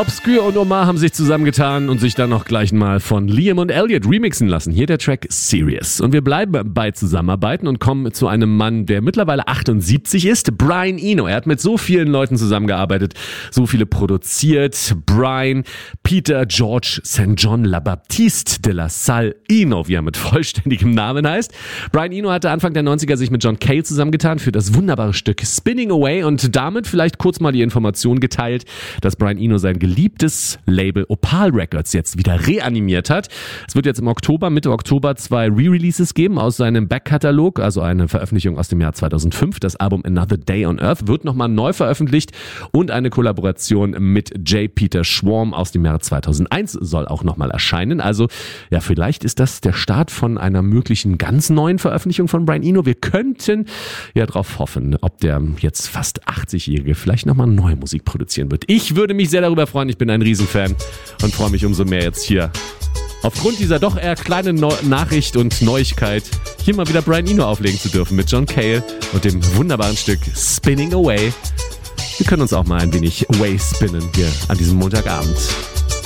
Obscure und Omar haben sich zusammengetan und sich dann noch gleich mal von Liam und Elliot remixen lassen. Hier der Track Serious. Und wir bleiben bei Zusammenarbeiten und kommen zu einem Mann, der mittlerweile 78 ist, Brian Eno. Er hat mit so vielen Leuten zusammengearbeitet, so viele produziert. Brian, Peter, George, St. John La Baptiste de la Salle Eno, wie er mit vollständigem Namen heißt. Brian Eno hatte Anfang der 90er sich mit John Cale zusammengetan für das wunderbare Stück Spinning Away und damit vielleicht kurz mal die Information geteilt, dass Brian Eno sein geliebtes Label Opal Records jetzt wieder reanimiert hat. Es wird jetzt im Oktober, Mitte Oktober 2 Re-Releases geben aus seinem Backkatalog, also eine Veröffentlichung aus dem Jahr 2005. Das Album Another Day on Earth wird nochmal neu veröffentlicht und eine Kollaboration mit J. Peter Schwarm aus dem Jahre 2001 soll auch nochmal erscheinen. Also ja, vielleicht ist das der Start von einer möglichen ganz neuen Veröffentlichung von Brian Eno. Wir könnten ja drauf hoffen, ob der jetzt fast 80-Jährige vielleicht nochmal neue Musik produzieren wird. Ich würde mich sehr darüber freuen. Ich bin ein Riesenfan und freue mich umso mehr jetzt hier aufgrund dieser doch eher kleinen Nachricht und Neuigkeit hier mal wieder Brian Eno auflegen zu dürfen mit John Cale und dem wunderbaren Stück Spinning Away. Wir können uns auch mal ein wenig away spinnen hier an diesem Montagabend.